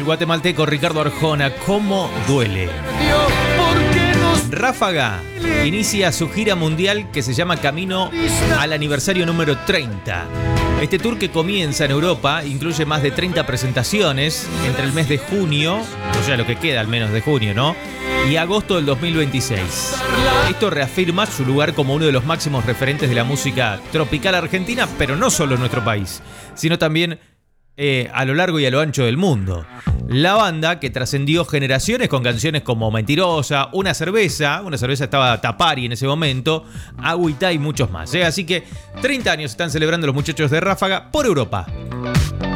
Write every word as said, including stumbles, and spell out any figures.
guatemalteco Ricardo Arjona, ¿cómo duele? Ráfaga inicia su gira mundial que se llama Camino al aniversario número treinta. Este tour, que comienza en Europa, incluye más de treinta presentaciones entre el mes de junio, o sea, lo que queda al menos de junio, ¿no?, y agosto del dos mil veintiséis. Esto reafirma su lugar como uno de los máximos referentes de la música tropical argentina, pero no solo en nuestro país, sino también eh, a lo largo y a lo ancho del mundo. La banda, que trascendió generaciones con canciones como Mentirosa, Una cerveza, una cerveza estaba Tapari en ese momento, Agüita y muchos más, ¿eh? Así que treinta años están celebrando los muchachos de Ráfaga por Europa.